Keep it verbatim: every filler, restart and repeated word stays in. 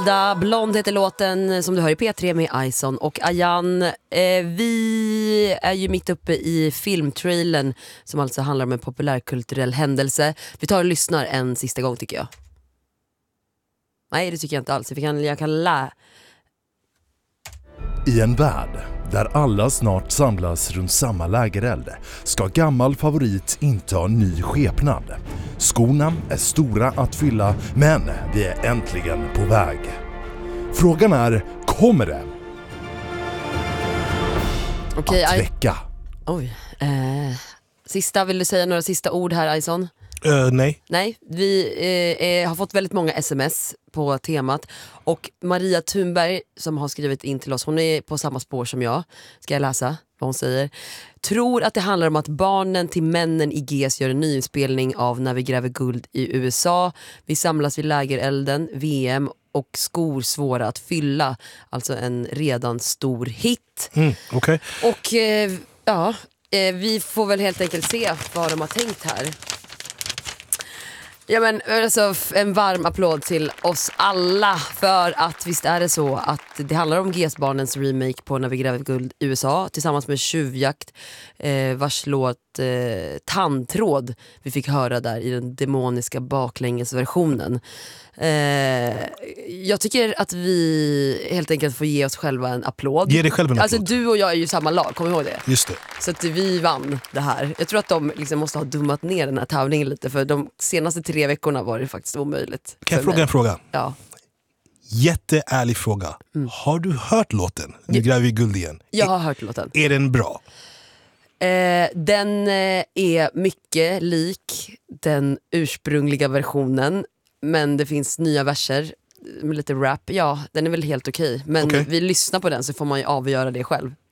Matilda, Blond heter låten som du hör i P tre med Ison och Ayan. Eh, vi är ju mitt uppe i filmtrailern som alltså handlar om en populärkulturell händelse. Vi tar och lyssnar en sista gång tycker jag. Nej, det tycker jag inte alls. Jag kan, jag kan lä... I en värld där alla snart samlas runt samma lägereld ska gammal favorit inta ny skepnad. Skorna är stora att fylla, men vi är äntligen på väg. Frågan är, kommer det Okej, att I... väcka? Oj. Eh, sista, vill du säga några sista ord här, Ison? Uh, nej. Nej, vi eh, eh, har fått väldigt många sms på temat. Och Maria Thunberg som har skrivit in till oss, hon är på samma spår som jag. Ska jag läsa vad hon säger? Tror att det handlar om att barnen till männen i G S gör en nyinspelning av När vi gräver guld i U S A. Vi samlas vid lägerelden, V M och skor svåra att fylla. Alltså en redan stor hit. Mm, okay. Och eh, ja, eh, vi får väl helt enkelt se vad de har tänkt här. Ja, men alltså, en varm applåd till oss alla, för att visst är det så att det handlar om G S-barnens remake på När vi gräver guld i U S A tillsammans med Tjuvjakt, eh, vars låt eh, Tandtråd vi fick höra där i den demoniska baklängesversionen. Eh, jag tycker att vi helt enkelt får ge oss själva en applåd. Ge dig själv en applåd. Alltså du och jag är ju samma lag, kom ihåg det. Just det. Så att vi vann det här. Jag tror att de liksom måste ha dummat ner den här tävlingen lite, för de senaste tre veckorna var det faktiskt omöjligt. Kan jag fråga mig. en fråga? Ja. Jätteärlig fråga. Mm. Har du hört låten? Nu gräver vi guld igen. Jag har hört låten. Är den bra? Eh, den eh, är mycket lik den ursprungliga versionen, men det finns nya verser med lite rap. Ja, den är väl helt okej. Men okay. vi lyssnar på den så får man ju avgöra det själv.